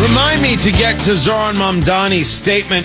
Remind me to get to Zoran Mamdani's statement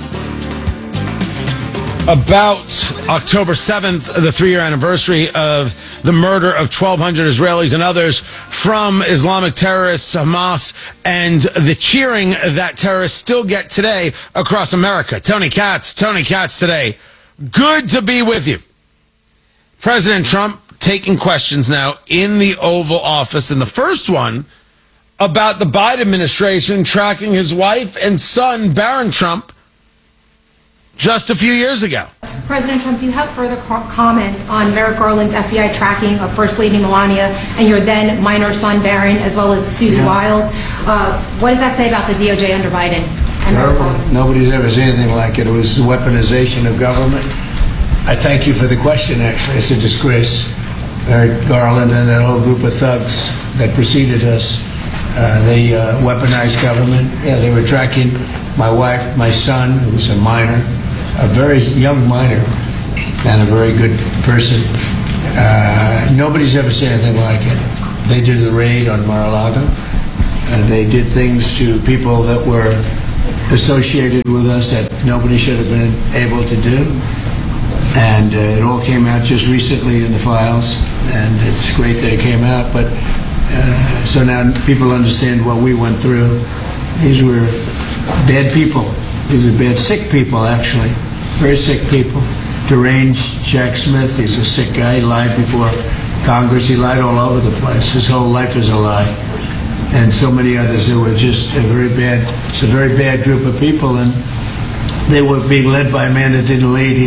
about October 7th, the 3-year anniversary of the murder of 1,200 Israelis and others from Islamic terrorists, Hamas, and the cheering that terrorists still get today across America. Tony Katz today. Good to be with you. President Trump taking questions now in the Oval Office, and the first one about the Biden administration tracking his wife and son, Barron Trump, just a few years ago. President Trump, do you have further comments on Merrick Garland's FBI tracking of First Lady Melania and your then minor son, Barron, as well as Susie Wiles? What does that say about the DOJ under Biden? Terrible. Nobody's ever seen anything like it. It was weaponization of government. I thank you for the question, actually. It's a disgrace. Merrick Garland and that whole group of thugs that preceded us, they weaponized government. Yeah, they were tracking my wife, my son, who's a minor, a very young minor, and a very good person. Nobody's ever seen anything like it. They did the raid on Mar-a-Lago. They did things to people that were associated with us that nobody should have been able to do. And it all came out just recently in the files, and it's great that it came out. But so now people understand what we went through. These were bad people. These are bad, sick people, actually. Very sick people. Deranged Jack Smith, he's a sick guy. He lied before Congress. He lied all over the place. His whole life is a lie. And so many others. They were just a very bad group of people. And they were being led by a man that didn't lead. He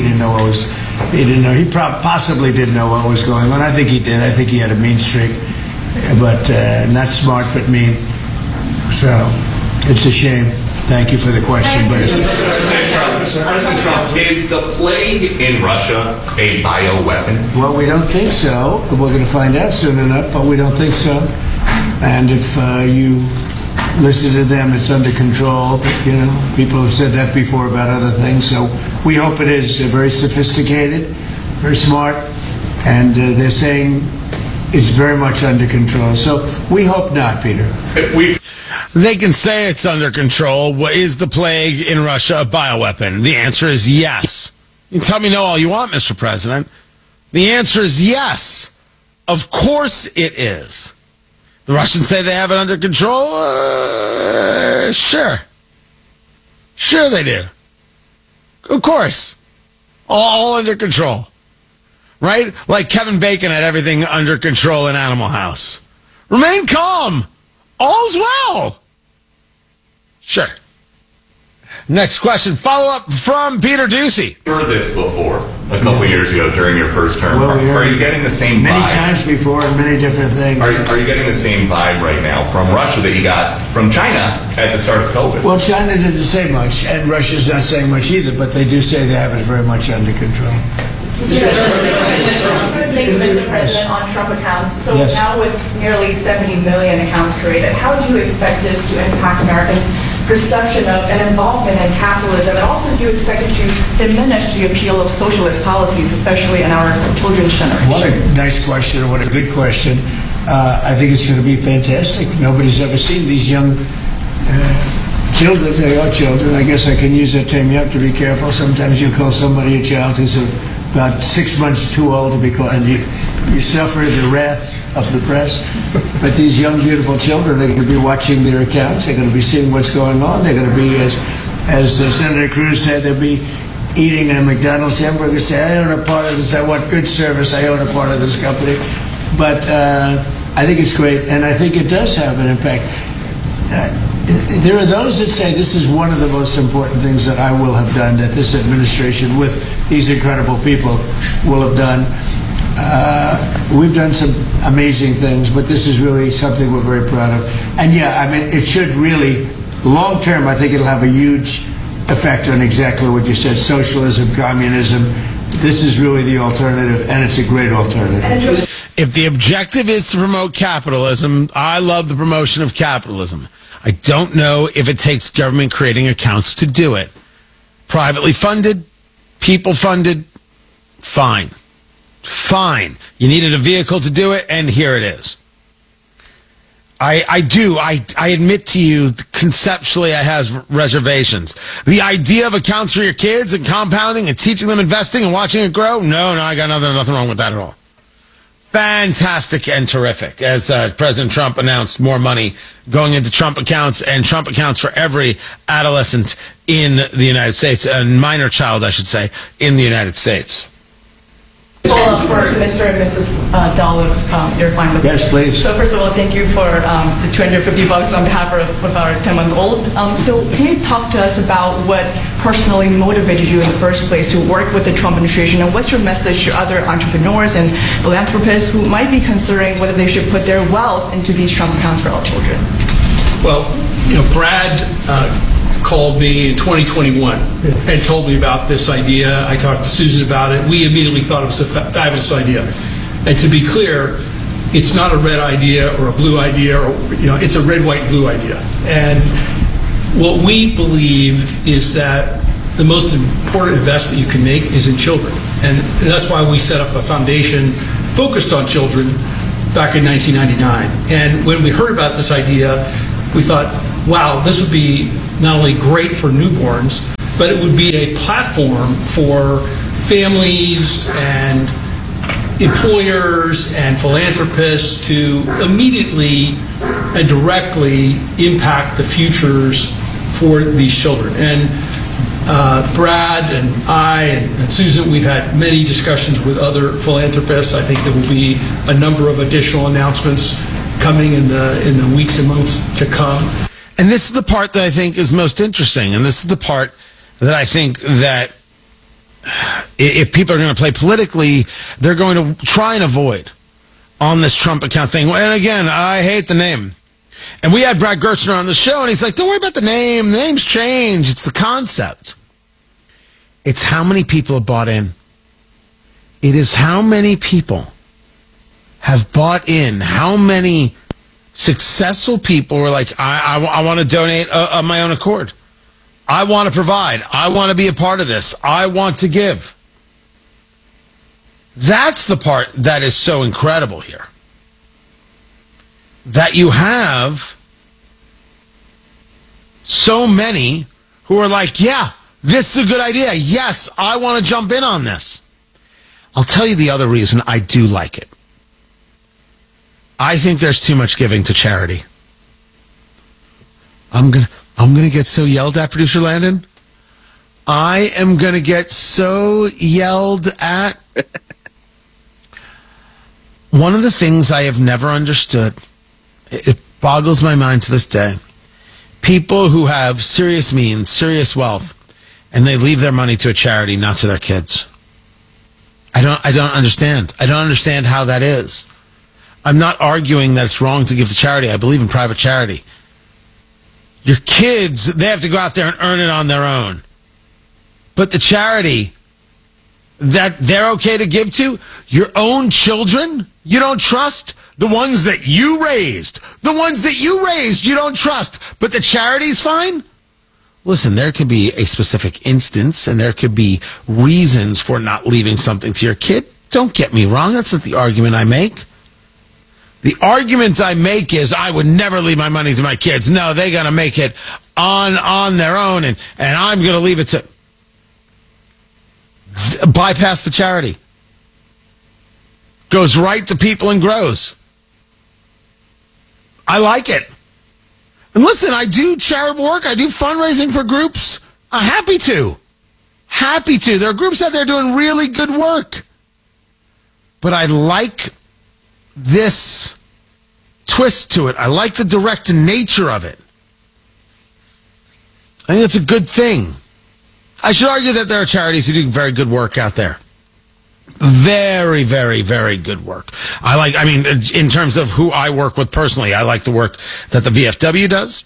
possibly didn't know what was going on. I think he did. I think he had a mean streak. But not smart, but mean. So it's a shame. Thank you for the question. President Trump, is the plague in Russia a bioweapon? Well, we don't think so. We're going to find out soon enough, but we don't think so. And if you listen to them, it's under control. You know, people have said that before about other things. So we hope it is very sophisticated, very smart, and they're saying it's very much under control. So we hope not, Peter. They can say it's under control. What is the plague in Russia a bioweapon? The answer is yes. You can tell me no all you want, Mr. President. The answer is yes. Of course it is. The Russians say they have it under control? Sure. Sure they do. Of course. All under control. Right? Like Kevin Bacon had everything under control in Animal House. Remain calm. All's well. Sure. Next question. Follow up from Peter Ducey. You heard this before, a couple years ago during your first term. Well, are you getting the same vibe? Many times before, many different things. Are you getting the same vibe right now from Russia that you got from China at the start of COVID? Well, China didn't say much, and Russia's not saying much either, but they do say they have it very much under control. Thank you, Mr. President, on Trump accounts. So now with nearly 70 million accounts created, how do you expect this to impact Americans' perception of and involvement in capitalism? And also, do you expect it to diminish the appeal of socialist policies, especially in our children's generation? What a nice question. What a good question. I think it's going to be fantastic. Nobody's ever seen these young children. They are children. I guess I can use that term. You have to be careful. Sometimes you call somebody a child who's about 6 months too old to be called, and you suffer the wrath of the press. But these young, beautiful children, they're going to be watching their accounts. They're going to be seeing what's going on. They're going to be, as Senator Cruz said, they'll be eating a McDonald's hamburger. Say, I own a part of this. I want good service. I own a part of this company. But I think it's great, and I think it does have an impact. There are those that say this is one of the most important things that I will have done, that this administration with these incredible people will have done. We've done some amazing things, but this is really something we're very proud of. And yeah, I mean, it should really, long term, I think it'll have a huge effect on exactly what you said, socialism, communism. This is really the alternative, and it's a great alternative. If the objective is to promote capitalism, I love the promotion of capitalism. I don't know if it takes government creating accounts to do it. Privately funded, people funded, fine. Fine. You needed a vehicle to do it, and here it is. I admit to you, conceptually I have reservations. The idea of accounts for your kids and compounding and teaching them investing and watching it grow, no, I got nothing wrong with that at all. Fantastic and terrific. As President Trump announced more money going into Trump accounts and Trump accounts for every adolescent in the United States, a minor child, I should say, in the United States. Follow up for Mr. and Mrs. Dahl, you're fine with Yes, please. So first of all, thank you for the $250 on behalf of our 10-month-old. So can you talk to us about what personally motivated you in the first place to work with the Trump administration, and what's your message to other entrepreneurs and philanthropists who might be considering whether they should put their wealth into these Trump accounts for all children? Well, Brad called me in 2021 and told me about this idea. I talked to Susan about it. We immediately thought it was a fabulous idea. And to be clear, it's not a red idea or a blue idea, or it's a red, white, blue idea. And what we believe is that the most important investment you can make is in children. And that's why we set up a foundation focused on children back in 1999. And when we heard about this idea, we thought, wow, this would be not only great for newborns, but it would be a platform for families and employers and philanthropists to immediately and directly impact the futures for these children. And Brad and I and Susan, we've had many discussions with other philanthropists. I think there will be a number of additional announcements coming in the weeks and months to come. And this is the part that I think is most interesting. And this is the part that I think that if people are going to play politically, they're going to try and avoid on this Trump account thing. And again, I hate the name. And we had Brad Gerstner on the show, and he's like, don't worry about the name. The name's change. It's the concept. It's how many people have bought in. It is how many people have bought in, how many successful people were like, I want to donate of my own accord. I want to provide. I want to be a part of this. I want to give. That's the part that is so incredible here. That you have so many who are like, yeah, this is a good idea. Yes, I want to jump in on this. I'll tell you the other reason I do like it. I think there's too much giving to charity. I'm gonna get so yelled at, Producer Landon. I am gonna get so yelled at. One of the things I have never understood, it boggles my mind to this day. People who have serious means, serious wealth, and they leave their money to a charity, not to their kids. I don't understand. I don't understand how that is. I'm not arguing that it's wrong to give to charity. I believe in private charity. Your kids, they have to go out there and earn it on their own. But the charity that they're okay to give to, your own children, you don't trust? The ones that you raised. The ones that you raised, you don't trust. But the charity's fine? Listen, there could be a specific instance, and there could be reasons for not leaving something to your kid. Don't get me wrong. That's not the argument I make. The argument I make is I would never leave my money to my kids. No, they're going to make it on their own, and I'm going to leave it to... Bypass the charity. Goes right to people and grows. I like it. And listen, I do charitable work. I do fundraising for groups. I'm happy to. Happy to. There are groups out there doing really good work. But I like this twist to it. I like the direct nature of it. I think it's a good thing. I should argue that there are charities who do very good work out there. Very, very, very good work. In terms of who I work with personally, I like the work that the VFW does.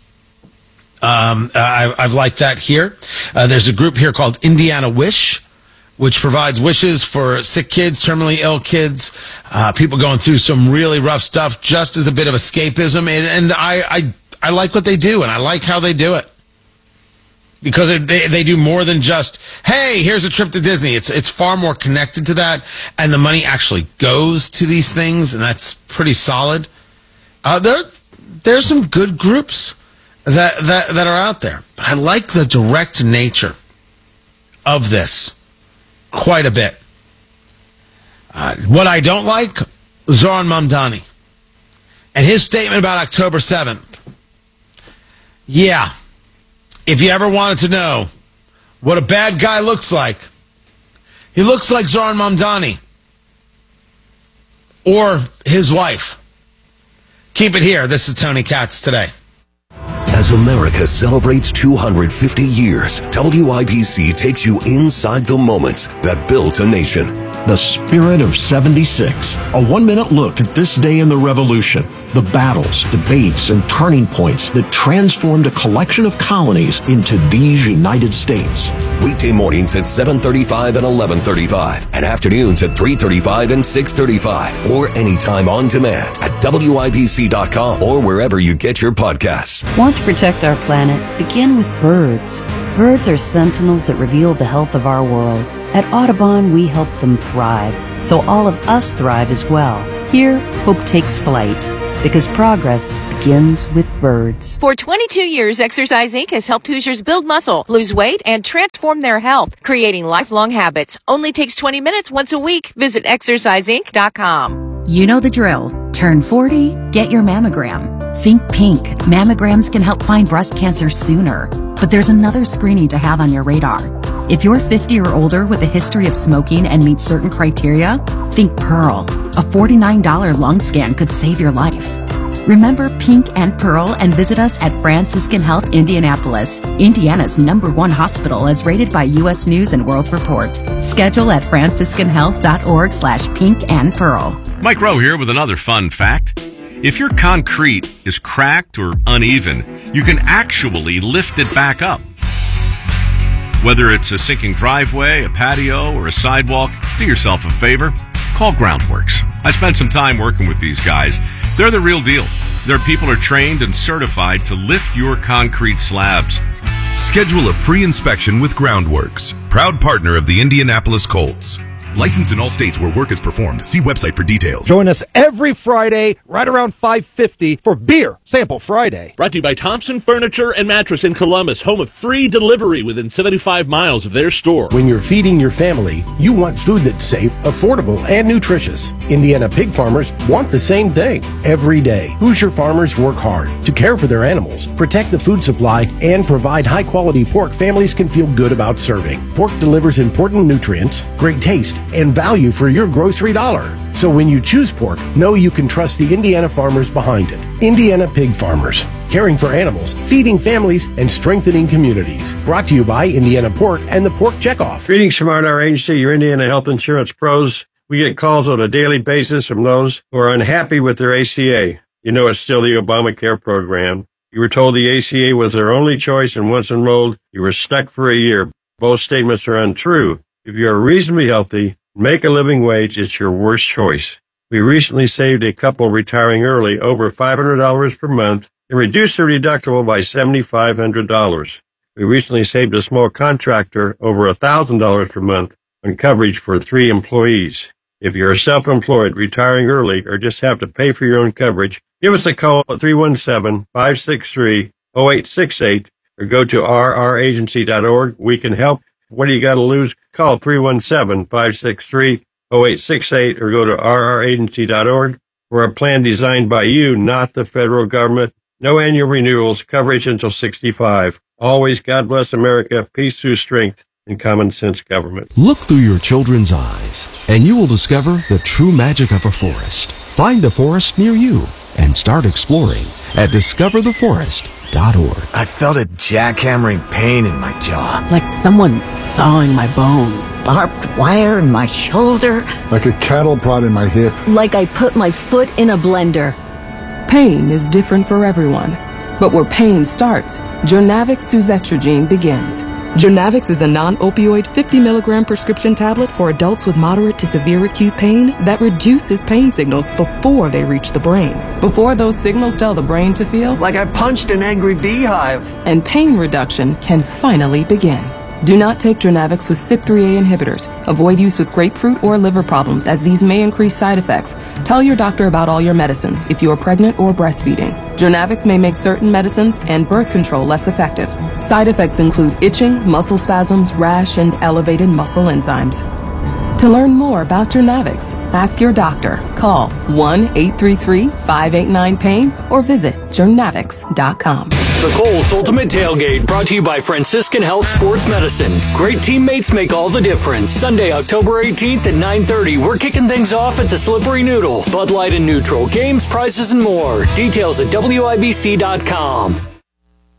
I've liked that here. There's a group here called Indiana Wish, which provides wishes for sick kids, terminally ill kids, people going through some really rough stuff, just as a bit of escapism. And I like what they do, and I like how they do it. Because they do more than just, hey, here's a trip to Disney. It's far more connected to that, and the money actually goes to these things, and that's pretty solid. There's some good groups that are out there. But I like the direct nature of this quite a bit. What I don't like, Zoran Mamdani and his statement about October 7th. Yeah, if you ever wanted to know what a bad guy looks like, he looks like Zoran Mamdani or his wife. Keep it here. This is Tony Katz Today. As America celebrates 250 years, WIBC takes you inside the moments that built a nation. The Spirit of 76. A 1-minute look at this day in the Revolution. The battles, debates, and turning points that transformed a collection of colonies into these United States. Weekday mornings at 7:35 and 11:35, and afternoons at 3:35 and 6:35, or anytime on demand at WIBC.com or wherever you get your podcasts. Want to protect our planet? Begin with birds. Birds are sentinels that reveal the health of our world. At Audubon, we help them thrive, so all of us thrive as well. Here, hope takes flight, because progress begins with birds. For 22 years, Exercise Inc. has helped Hoosiers build muscle, lose weight, and transform their health, creating lifelong habits. Only takes 20 minutes once a week. Visit exerciseinc.com. You know the drill. Turn 40, get your mammogram. Think pink. Mammograms can help find breast cancer sooner. But there's another screening to have on your radar. If you're 50 or older with a history of smoking and meet certain criteria, think Pearl. A $49 lung scan could save your life. Remember Pink and Pearl and visit us at Franciscan Health Indianapolis, Indiana's #1 hospital as rated by U.S. News and World Report. Schedule at franciscanhealth.org/pink and pearl. Mike Rowe here with another fun fact. If your concrete is cracked or uneven, you can actually lift it back up. Whether it's a sinking driveway, a patio, or a sidewalk, do yourself a favor. Call Groundworks. I spent some time working with these guys. They're the real deal. Their people are trained and certified to lift your concrete slabs. Schedule a free inspection with Groundworks, proud partner of the Indianapolis Colts. Licensed in all states where work is performed. See website for details. Join us every Friday right around 5:50 for Beer Sample Friday. Brought to you by Thompson Furniture and Mattress in Columbus, home of free delivery within 75 miles of their store. When you're feeding your family, you want food that's safe, affordable, and nutritious. Indiana pig farmers want the same thing every day. Hoosier farmers work hard to care for their animals, protect the food supply, and provide high-quality pork families can feel good about serving. Pork delivers important nutrients, great taste, and value for your grocery dollar. So when you choose pork, know you can trust the Indiana farmers behind it. Indiana Pig Farmers, caring for animals, feeding families, and strengthening communities. Brought to you by Indiana Pork and the Pork Checkoff. Greetings from our agency, your Indiana Health Insurance Pros. We get calls on a daily basis from those who are unhappy with their ACA. You know it's still the Obamacare program. You were told the ACA was their only choice, and once enrolled, you were stuck for a year. Both statements are untrue. If you are reasonably healthy, make a living wage, it's your worst choice. We recently saved a couple retiring early over $500 per month and reduced their deductible by $7,500. We recently saved a small contractor over $1,000 per month on coverage for 3 employees. If you're self-employed, retiring early, or just have to pay for your own coverage, give us a call at 317-563-0868 or go to rragency.org. We can help. What do you got to lose? Call 317-563-0868 or go to rragency.org for a plan designed by you, not the federal government. No annual renewals, coverage until 65. Always God bless America, peace through strength, and common sense government. Look through your children's eyes, and you will discover the true magic of a forest. Find a forest near you and start exploring at discovertheforest.org. I felt a jackhammering pain in my jaw. Like someone sawing my bones. Barbed wire in my shoulder. Like a cattle prod in my hip. Like I put my foot in a blender. Pain is different for everyone. But where pain starts, Jornavix suzetrigine begins. Jornavix is a non-opioid 50-milligram prescription tablet for adults with moderate to severe acute pain that reduces pain signals before they reach the brain. Before those signals tell the brain to feel like I punched an angry beehive. And pain reduction can finally begin. Do not take Jernavix with CYP3A inhibitors. Avoid use with grapefruit or liver problems, as these may increase side effects. Tell your doctor about all your medicines if you are pregnant or breastfeeding. Jernavix may make certain medicines and birth control less effective. Side effects include itching, muscle spasms, rash, and elevated muscle enzymes. To learn more about Jernavix, ask your doctor. Call 1-833-589-PAIN or visit jernavix.com. The Colts Ultimate Tailgate, brought to you by Franciscan Health Sports Medicine. Great teammates make all the difference. Sunday, October 18th at 9:30, we're kicking things off at the Slippery Noodle. Bud Light and Neutral, games, prizes, and more. Details at WIBC.com.